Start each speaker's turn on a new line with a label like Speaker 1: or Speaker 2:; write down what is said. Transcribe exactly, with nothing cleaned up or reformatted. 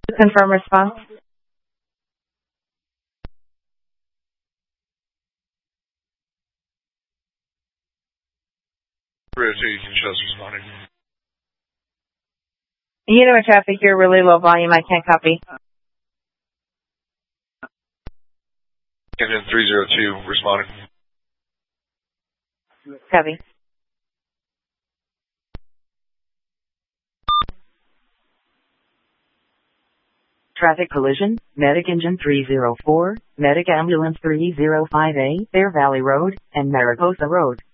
Speaker 1: Confirm response.
Speaker 2: Bridge eight, Chester responding.
Speaker 1: Unit with traffic here, really low volume. I can't copy.
Speaker 2: Engine three zero two responding.
Speaker 1: Copy.
Speaker 3: Traffic collision, Medic Engine three zero four, Medic Ambulance three zero five A, Bear Valley Road, and Mariposa Road.